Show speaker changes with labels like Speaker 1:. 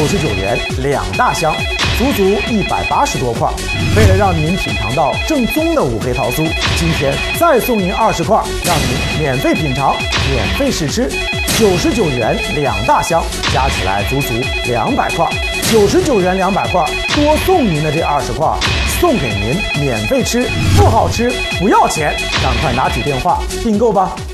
Speaker 1: 元2大箱，足足180多块。为了让您品尝到正宗的五黑桃酥，今天再送您20块，让您免费品尝、免费试吃。99元2大箱，加起来足足200块。99元200块，多送您的这20块，送给您免费吃，不好吃不要钱，赶快拿起电话订购吧。